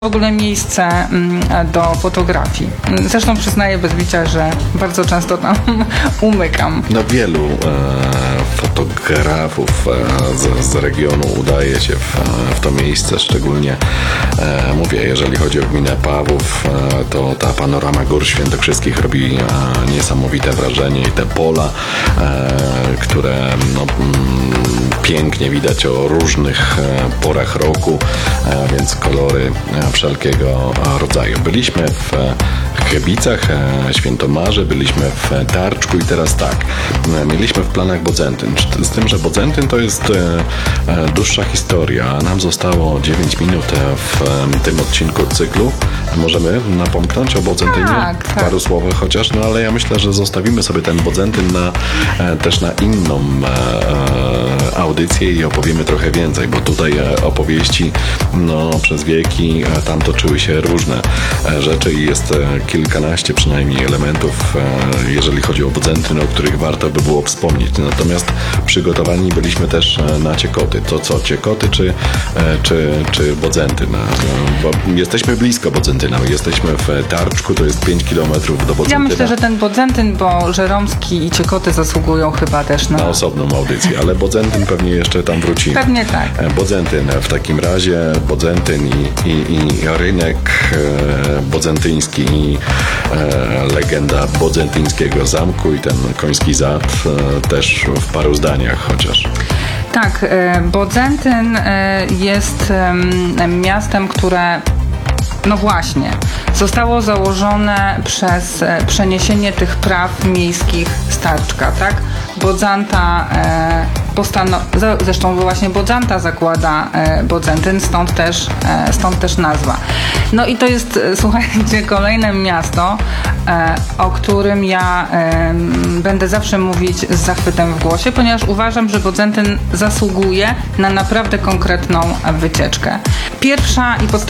w ogóle miejsce do fotografii. Zresztą przyznaję bez bicia, że bardzo często tam umykam. No wielu fotografów z regionu udaje się w to miejsce, szczególnie mówię, jeżeli chodzi o gminę Pawłów, to ta panorama Gór Świętokrzyskich robi niesamowite wrażenie i te pola, które pięknie widać o różnych porach roku, więc kolory wszelkiego rodzaju. Byliśmy w Chybicach, Świętomarze, byliśmy w Tarczku i teraz tak, mieliśmy w planach Bodzentyn. Z tym, że Bodzentyn to jest dłuższa historia. Nam zostało 9 minut w tym odcinku cyklu. Możemy napomknąć o Bodzentynie? Tak. W paru słowach chociaż, ale ja myślę, że zostawimy sobie ten Bodzentyn też na inną audycję i opowiemy trochę więcej, bo tutaj opowieści przez wieki tam toczyły się różne rzeczy i jest kilkanaście przynajmniej elementów, jeżeli chodzi o Bodzentyn, o których warto by było wspomnieć. Natomiast przygotowani byliśmy też na Ciekoty. To co, Ciekoty czy Bodzentyn? Bo jesteśmy blisko Bodzentyna. Jesteśmy w Tarczku, to jest 5 km do Bodzentyna. Ja myślę, że ten Bodzentyn, bo Żeromski i Ciekoty zasługują chyba też na osobną audycję, ale Bodzentyn pewnie jeszcze tam wrócimy. Pewnie tak. Bodzentyn w takim razie, Bodzentyn i rynek bodzentyński i legenda bodzentyńskiego zamku i ten koński zad też w paru zdaniach chociaż. Tak, Bodzentyn jest miastem, które zostało założone przez przeniesienie tych praw miejskich z Tarczka, tak? Zresztą właśnie Bodzanta zakłada Bodzentyn, stąd też nazwa. No i to jest, słuchajcie, kolejne miasto, o którym ja będę zawsze mówić z zachwytem w głosie, ponieważ uważam, że Bodzentyn zasługuje na naprawdę konkretną wycieczkę. Pierwsza i podstawowa